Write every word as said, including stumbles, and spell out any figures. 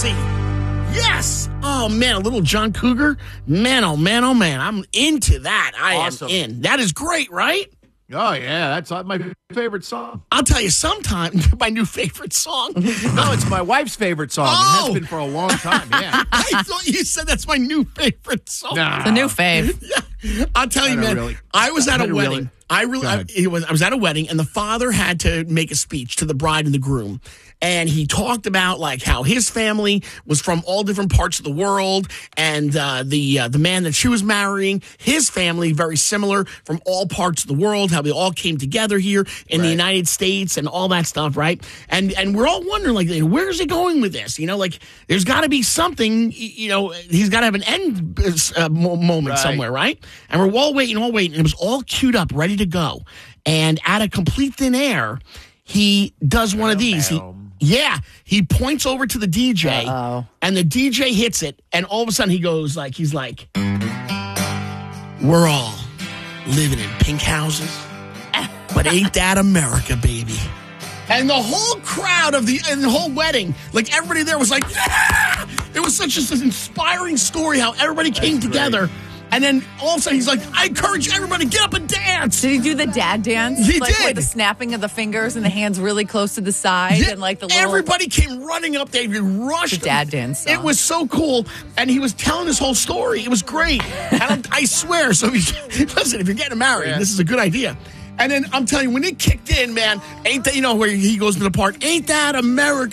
Jersey. Yes. Oh, man, a little John Cougar. Man, oh, man, oh, man. I'm into that. I Awesome. am in. That is great, right? Oh, yeah, that's my favorite song. I'll tell you sometime, my new favorite song. No, it's my wife's favorite song. Oh. It has been for a long time, yeah. I thought you said that's my new favorite song. Nah. The new fave. Yeah. I'll tell you, I don't man, really- I was at I a don't wedding. really- I really, Go I, ahead. it was, I was at a wedding, and the father had to make a speech to the bride and the groom. And he talked about like how his family was from all different parts of the world, and uh, the uh, the man that she was marrying, his family very similar from all parts of the world. How they all came together here in the Right. United States and all that stuff, right? And and we're all wondering like, where is he going with this? You know, like there's got to be something. y- You know, he's got to have an end uh, mo- moment Right. somewhere, right? And we're all waiting, all waiting. And it was all queued up, ready to go. And out of complete thin air, he does one of these. He, yeah, he points over to the D J, Uh-oh. and the D J hits it, and all of a sudden he goes like, he's like, "We're all living in pink houses, but ain't that America, baby?" And the whole crowd of the and the whole wedding, like everybody there was like, "Yeah!" It was such just an inspiring story how everybody came That's together. And then all of a sudden he's like, "I encourage everybody to get up and dance." Did he do the dad dance? He like, did. With the snapping of the fingers and the hands really close to the side Yeah, and like the little everybody came running up there. They rushed. The dad dance song. It was so cool, and he was telling his whole story. It was great. And I'm, I swear. So, if you, listen, if you're getting married, Yeah. this is a good idea. And then I'm telling you, when it kicked in, man, ain't that, you know, where he goes to the part, "Ain't that America?"